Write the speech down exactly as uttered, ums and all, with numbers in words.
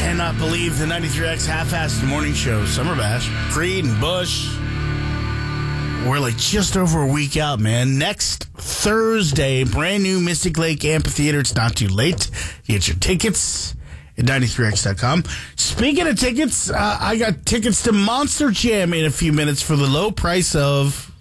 Cannot believe the ninety-three X half-assed morning show. Summer Bash, Creed and Bush. We're like just over a week out, man. Next Thursday, brand new Mystic Lake Amphitheater. It's not too late to get your tickets at ninety-three X dot com. Speaking of tickets, uh, I got tickets to Monster Jam in a few minutes for the low price of